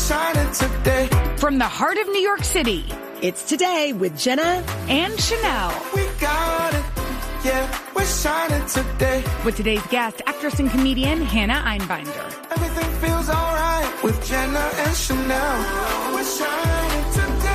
shining today. From the heart of New York City, it's Today with Jenna and Chanel. We got it. Yeah, we're shining today. With today's guest, actress and comedian Hannah Einbinder. Everything feels alright with Jenna and Chanel. We're shining today.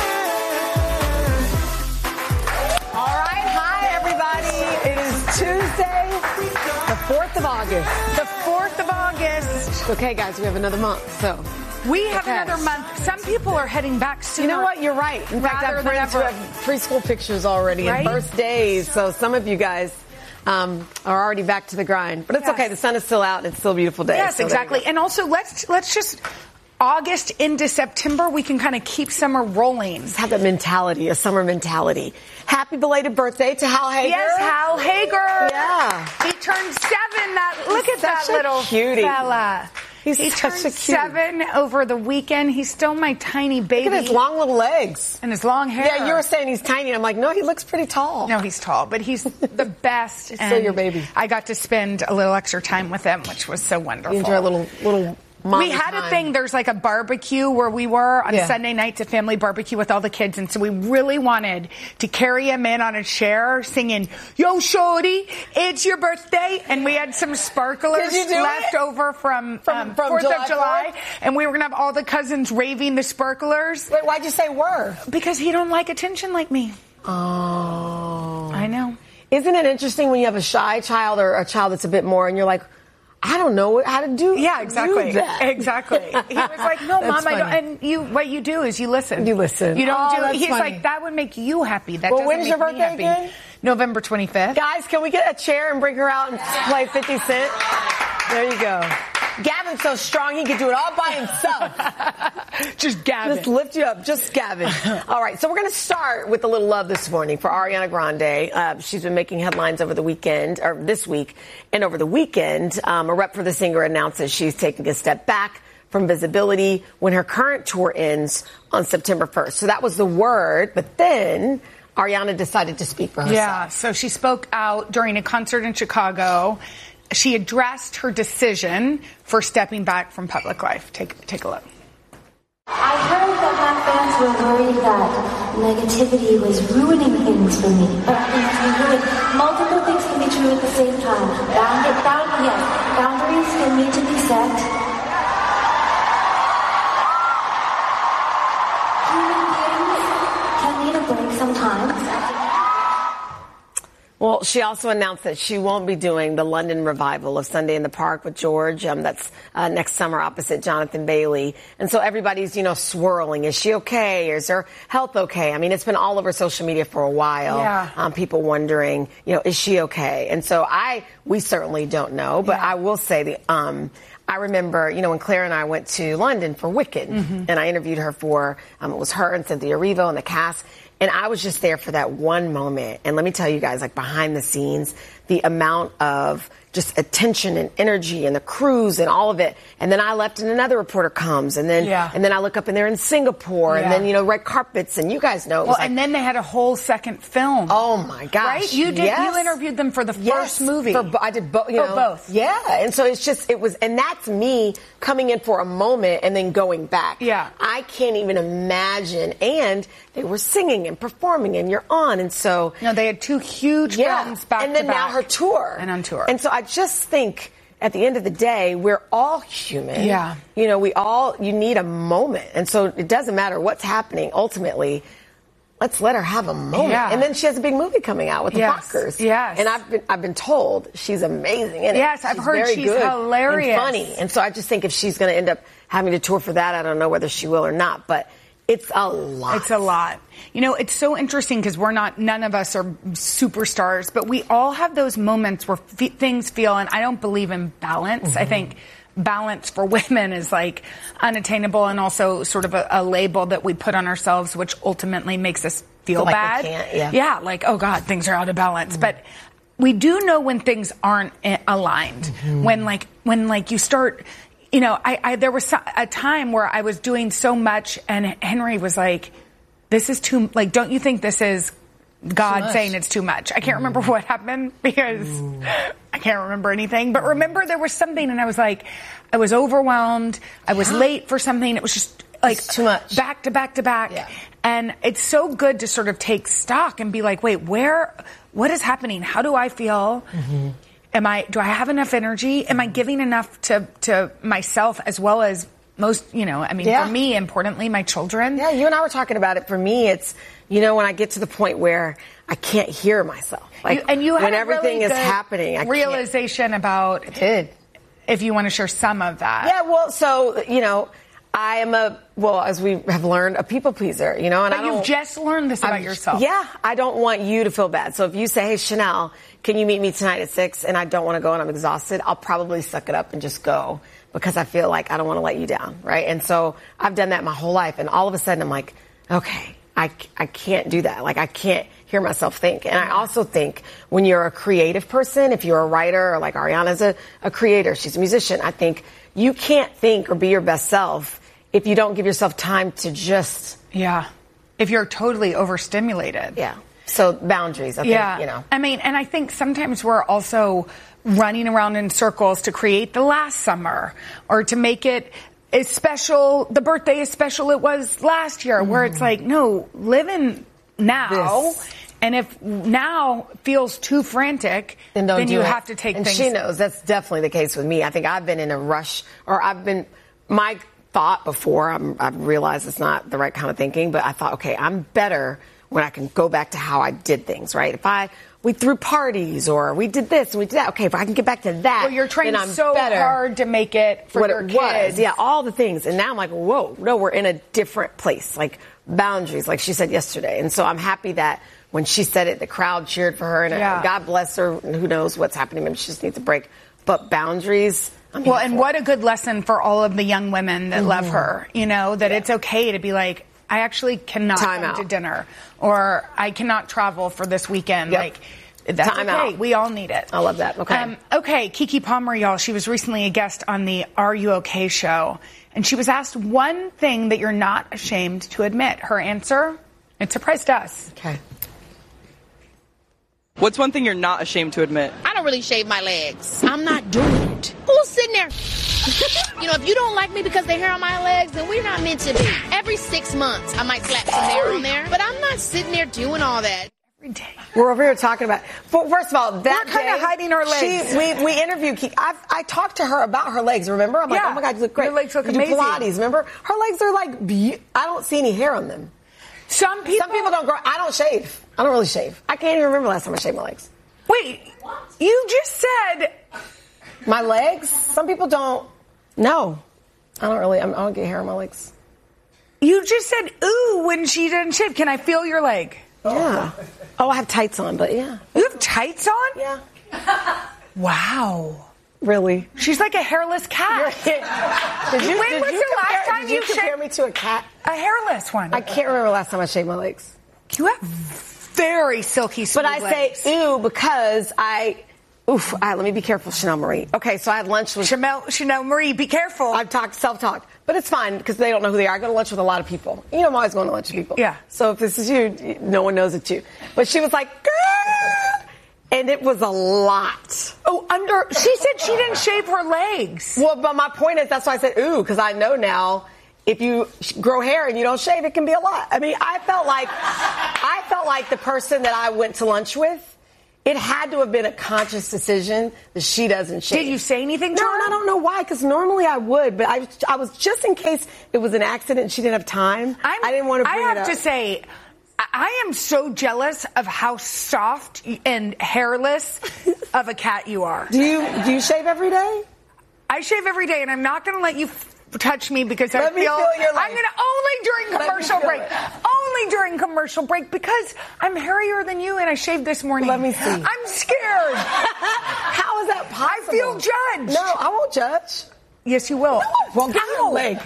All right, hi everybody. It is Tuesday, the 4th of August. The 4th of August. Okay, guys, we have another month, so. We have another month. Some people are heading back sooner. You know what? You're right. In fact, I have friends who have preschool pictures already and birthdays. So some of you guys are already back to the grind. But it's okay. The sun is still out. It's still a beautiful day. Yes, so exactly. And also, let's just August into September, we can kind of keep summer rolling. Just have that mentality, a summer mentality. Happy belated birthday to Hal Hager. Yes, Hal Hager. Yeah. He turned 7. Look at that little cutie fella. He turned 7 over the weekend. He's still my tiny baby. Look at his long little legs. And his long hair. Yeah, you were saying he's tiny. I'm like, no, he looks pretty tall. No, he's tall, but he's the best. He's still your baby. I got to spend a little extra time with him, which was so wonderful. You enjoy a little we had a thing, there's like a barbecue where we were on Sunday nights, a family barbecue with all the kids, and so we really wanted to carry him in on a chair singing, "Yo, shorty, it's your birthday," and we had some sparklers left over from 4th of July, and we were going to have all the cousins raving the sparklers. Wait, why'd you say were? Because he don't like attention like me. Oh. I know. Isn't it interesting when you have a shy child or a child that's a bit more, and you're like, I don't know how to do. Yeah, exactly. Do that. Exactly. He was like, "No, Mom, I don't." And what you do is you listen. You listen. You don't do. That's He's funny. like, "That would make you happy." That well, doesn't when's make your me birthday happy. again? November 25th. Guys, can we get a chair and bring her out and play 50 Cent? There you go. Gavin's so strong he can do it all by himself. Just Gavin. Just lift you up. Just Gavin. All right, so we're going to start with a little love this morning for Ariana Grande. She's been making headlines over the weekend, or this week, and over the weekend. A rep for the singer announced that she's taking a step back from visibility when her current tour ends on September 1st. So that was the word, but then Ariana decided to speak for herself. Yeah, so she spoke out during a concert in Chicago. She addressed her decision for stepping back from public life. Take a look. I heard that my fans were worried that negativity was ruining things for me. But things can ruin. Multiple things can be true at the same time. Boundaries can need to be set. Human beings can need a break sometimes. Well, she also announced that she won't be doing the London revival of Sunday in the Park with George. That's next summer opposite Jonathan Bailey. And so everybody's, swirling. Is she okay? Is her health okay? I mean, it's been all over social media for a while. Yeah. People wondering, is she okay? And so we certainly don't know. But I will say I remember, when Claire and I went to London for Wicked, and I interviewed her for, it was her and Cynthia Erivo and the cast. And I was just there for that one moment. And let me tell you guys, like behind the scenes, the amount of just attention and energy and the crews and all of it. And then I left and another reporter comes. And then I look up and they're in Singapore. And then, red carpets. And you guys know. And then they had a whole second film. Oh, my gosh. Right? You did. Yes. You interviewed them for the first movie. I did both. Both. Yeah. And so and that's me coming in for a moment and then going back. Yeah. I can't even imagine. And they were singing and performing and you're on. And so. They had 2 huge films back to back. And then now her tour. And on tour. And so I just think at the end of the day, we're all human. Yeah. You need a moment. And so it doesn't matter what's happening. Ultimately, let's let her have a moment. Yeah. And then she has a big movie coming out with the Fockers. Yes. And I've been told she's amazing in it. Yes, I've heard she's hilarious. And funny. And so I just think if she's going to end up having to tour for that, I don't know whether she will or not. But it's a lot. It's a lot. It's so interesting because none of us are superstars, but we all have those moments where things feel, and I don't believe in balance. Mm-hmm. I think balance for women is like unattainable and also sort of a label that we put on ourselves, which ultimately makes us feel like bad. we can't, yeah, like, oh God, things are out of balance. Mm-hmm. But we do know when things aren't aligned. Mm-hmm. When you start... there was a time where I was doing so much and Henry was like, this is too, like, don't you think this is God saying it's too much. I can't remember what happened because I can't remember anything. But remember there was something and I was like, I was overwhelmed. I was late for something. It was just like it's too much. Back to back to back. Yeah. And it's so good to sort of take stock and be like, wait, what is happening? How do I feel? Mm-hmm. Do I have enough energy? Am I giving enough to myself as well as most, for me, importantly, my children? Yeah, you and I were talking about it. For me, it's, when I get to the point where I can't hear myself. And you had when a everything really is good happening, realization about it. If you want to share some of that. Yeah, well, so, I am as we have learned, a people pleaser, and but you've just learned this about yourself. Yeah, I don't want you to feel bad. So if you say, hey, Chanel, can you meet me tonight at 6? And I don't want to go and I'm exhausted, I'll probably suck it up and just go because I feel like I don't want to let you down, right? And so I've done that my whole life. And all of a sudden I'm like, okay, I can't do that. Like I can't hear myself think. And I also think when you're a creative person, if you're a writer or like Ariana's a creator, she's a musician, I think you can't think or be your best self if you don't give yourself time to just... Yeah. If you're totally overstimulated. Yeah. So boundaries, I think, and I think sometimes we're also running around in circles to create the last summer or to make it as special, the birthday as special it was last year, where it's like, no, live in now. And if now feels too frantic, then you have to take things. And she knows that's definitely the case with me. I think I've been in a rush, or my thought before, I've realized it's not the right kind of thinking, but I thought, okay, I'm better when I can go back to how I did things, right? We threw parties or we did this and we did that. Okay, if I can get back to that, well, you're trying then so hard to make it for your kids. Yeah, all the things. And now I'm like, whoa, no, we're in a different place. Like boundaries, like she said yesterday. And so I'm happy that when she said it, the crowd cheered for her. And God bless her. And who knows what's happening. Maybe she just needs a break. But boundaries... and what a good lesson for all of the young women that love her, that it's okay to be like, I actually cannot come to dinner or I cannot travel for this weekend. Yep. Like, that's Time okay. out. We all need it. I love that. Okay. Okay. Keke Palmer, y'all. She was recently a guest on the Are You Okay show. And she was asked one thing that you're not ashamed to admit. Her answer, it surprised us. Okay. What's one thing you're not ashamed to admit? I don't really shave my legs. I'm not doing it. Who's sitting there? If you don't like me because there's hair on my legs, then we're not meant to be. Every 6 months, I might slap some hair on there, but I'm not sitting there doing all that. Every day. We're over here talking about. First of all, that we're kind of hiding our legs. We interviewed Keke. I talked to her about her legs. Remember? I'm like, oh my God, you look great. Your legs look you do amazing. Pilates. Remember? Her legs are like. I don't see any hair on them. Some people don't grow. I don't shave. I don't really shave. I can't even remember last time I shaved my legs. Wait, you just said my legs? Some people don't. No, I don't really. I don't get hair on my legs. You just said ooh when she didn't shave. Can I feel your leg? Yeah. Oh, I have tights on, but yeah. You have tights on? Yeah. Wow. Really? She's like a hairless cat. When was the last time you compare me to a cat? A hairless one. I can't remember last time I shaved my legs. You have very silky smooth legs. But I say ew because let me be careful, Chanel Marie. Okay, so I had lunch with Chanel Marie. Be careful. I've self-talked, but it's fine because they don't know who they are. I go to lunch with a lot of people. I'm always going to lunch with people. Yeah. So if this is you, no one knows it's you. But she was like, girl, and it was a lot. Oh, she said she didn't shave her legs. Well, but my point is that's why I said ooh because I know now. If you grow hair and you don't shave, it can be a lot. I mean, I felt like the person that I went to lunch with, it had to have been a conscious decision that she doesn't shave. Did you say anything to her? No, and I don't know why, because normally I would, but I was just in case it was an accident and she didn't have time. I didn't want to bring it up. I have to say, I am so jealous of how soft and hairless of a cat you are. Do you shave every day? I shave every day, and I'm not going to let you touch me because Let me feel your leg. I'm going to only during commercial break. Only during commercial break because I'm hairier than you and I shaved this morning. Let me see. I'm scared. How is that possible? I feel judged. No, I won't judge. Yes, you will. No, I won't. Give me your leg.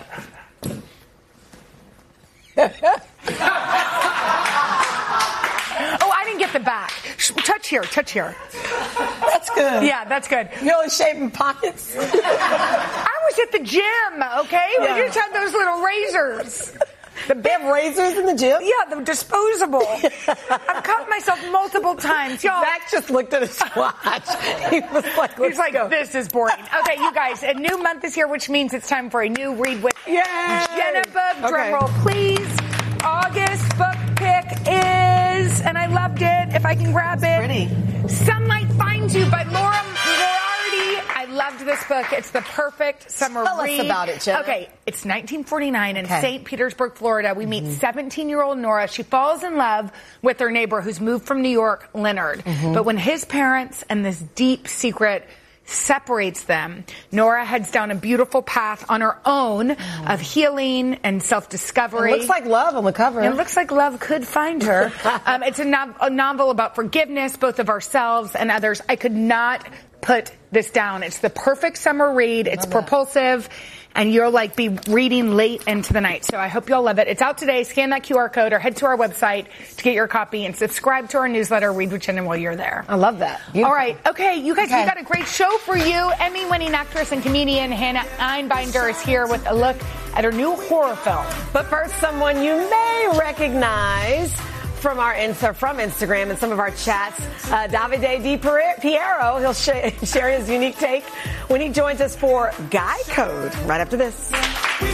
Oh, I didn't get the back. Touch here. That's good. Yeah, that's good. You only shaving pockets? I was at the gym, okay? Yeah. We just had those little razors. They have razors in the gym? Yeah, the disposable. I've cut myself multiple times. Y'all. Zach just looked at his watch. He was like, he's like, this is boring. Okay, you guys, a new month is here, which means it's time for a new Read with Jenna book. Drum roll, please. August book pick is, and I loved it, if I can grab it. Pretty. Sunlight Finds You by Laura Moriarty. I loved this book. It's the perfect summer read. Tell us about it, Jenna. Okay, it's 1949 in St. Petersburg, Florida. We meet 17-year-old Nora. She falls in love with her neighbor who's moved from New York, Leonard. But when his parents and this deep secret separates them, Nora heads down a beautiful path on her own of healing and self-discovery. It looks like love on the cover. It looks like love could find her. It's a novel about forgiveness, both of ourselves and others. I could not put this down. It's the perfect summer read. It's propulsive. And you'll be reading late into the night. So I hope y'all love it. It's out today. Scan that QR code or head to our website to get your copy and subscribe to our newsletter, Read with Jenna, while you're there. I love that. Beautiful. All right. Okay, you guys, we've got a great show for you. Emmy-winning actress and comedian Hannah Einbinder is here with a look at her new horror film. But first, someone you may recognize from Instagram and some of our chats, Davide Di Piero. He'll share his unique take when he joins us for Guy Code right after this.